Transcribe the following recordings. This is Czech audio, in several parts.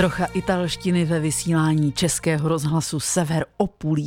Trocha italštiny ve vysílání Českého rozhlasu Sever o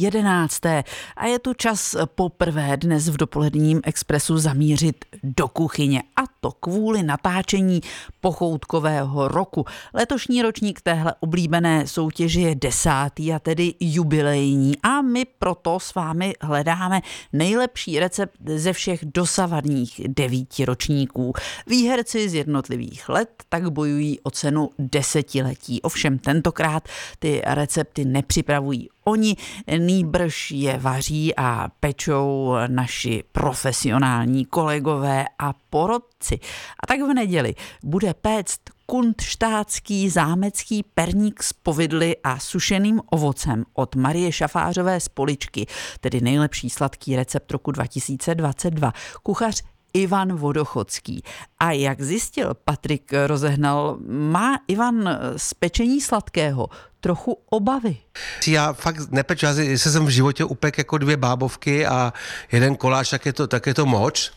10:30 a je tu čas poprvé dnes v dopoledním Expressu zamířit do kuchyně, a to kvůli natáčení pochoutkového roku. Letošní ročník téhle oblíbené soutěže je 10. a tedy jubilejní, a my proto s vámi hledáme nejlepší recept ze všech dosavadních 9 ročníků. Výherci z jednotlivých let tak bojují o cenu desetiletí. Ovšem tentokrát ty recepty nepřipravují oni, nýbrž je vaří a pečou naši profesionální kolegové a porodci. A tak v neděli bude péct kunštátský zámecký perník z povidly a sušeným ovocem od Marie Šafářové z Poličky, tedy nejlepší sladký recept roku 2022. Kuchař Ivan Vodochodský. A jak zjistil Patrik Rozehnal, má Ivan z pečení sladkého trochu obavy. Já fakt nepeču, jestli jsem v životě upek jako 2 bábovky a 1 koláč, tak je to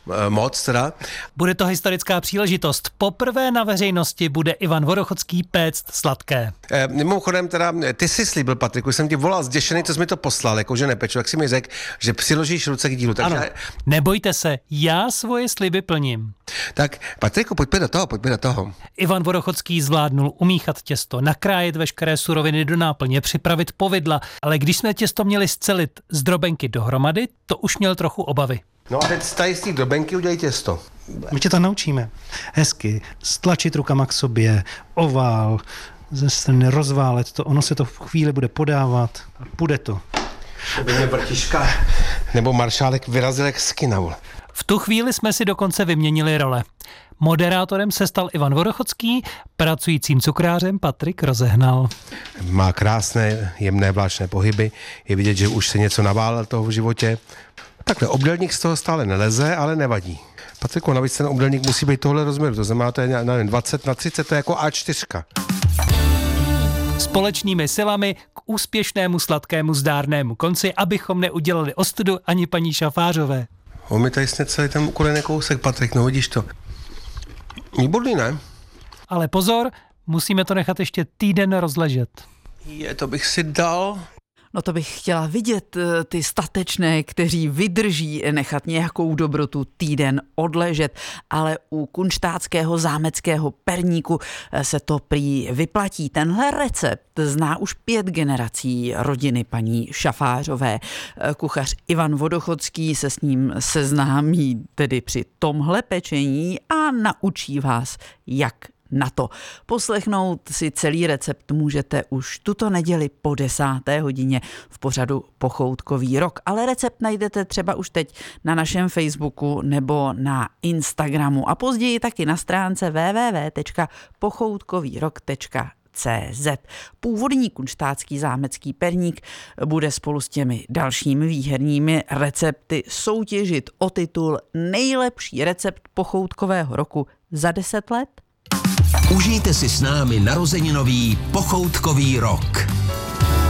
moc teda. Bude to historická příležitost. Poprvé na veřejnosti bude Ivan Vodochodský péct sladké. Mimochodem teda, ty jsi slíbil, Patriku, jsem ti volal zděšený, co jsi mi to poslal, jakože nepeču, jak jsi mi řekl, že přiložíš ruce k dílu. Takže... Ano, nebojte se, já svoje sliby plním. Tak, Patriku, pojďme do toho. Ivan Vodochodský zvládnul umíchat těsto, nakrájet veškeré suroviny do náplně, připravit povidla, ale když jsme těsto měli scelit z drobenky dohromady, to už měl trochu obavy. No a teď tady z té drobenky udělej těsto. My tě to naučíme. Hezky, stlačit rukama k sobě, ovál, ze strany rozválet to, ono se to v chvíli bude podávat a půjde to. To by mě vrtiška nebo maršálek vyrazil jak skinaul. V tu chvíli jsme si dokonce vyměnili role. Moderátorem se stal Ivan Vodochodský, pracujícím cukrářem Patrik Rozehnal. Má krásné, jemné vláčné pohyby, je vidět, že už se něco naválel toho v životě. Takhle obdélník z toho stále neleze, ale nevadí. Patriku, navíc ten obdélník musí být tohle rozměru, to znamená, to je 20x30, to je jako A4. Společnými silami k úspěšnému sladkému zdárnému konci, abychom neudělali ostudu ani paní Šafářové. On mi tady sněd celý ten ukulený kousek, Patrik, no vidíš to. Výborný, ne? Ale pozor, musíme to nechat ještě týden rozležet. To bych si dal. No to bych chtěla vidět ty statečné, kteří vydrží nechat nějakou dobrotu týden odležet, ale u kunštátského zámeckého perníku se to prý vyplatí. Tenhle recept zná už 5 generací rodiny paní Šafářové. Kuchař Ivan Vodochodský se s ním seznámí tedy při tomhle pečení a naučí vás, jak na to. Poslechnout si celý recept můžete už tuto neděli po 10. hodině v pořadu Pochoutkový rok, ale recept najdete třeba už teď na našem Facebooku nebo na Instagramu a později taky na stránce www.pochoutkovýrok.cz. Původní kunštátský zámecký perník bude spolu s těmi dalšími výherními recepty soutěžit o titul Nejlepší recept pochoutkového roku za 10 let. Užijte si s námi narozeninový pochoutkový rok.